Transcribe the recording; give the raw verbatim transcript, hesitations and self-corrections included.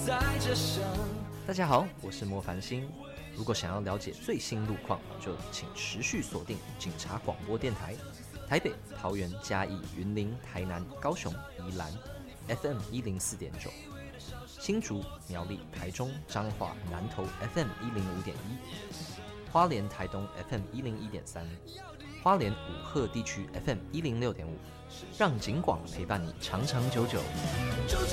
在这生。 大家好，我是莫凡星。如果想要了解最新路况，就请持续锁定警察广播电台，台北、桃园、嘉义、云林、台南、高雄、宜兰 F M 一零四点九，新竹、苗栗、台中、彰化、南投 F M 一零五点一，花莲、台东 F M 一零一点三，花莲武鹤地区 F M 一零六点五，让警广陪伴你长长久久。 就这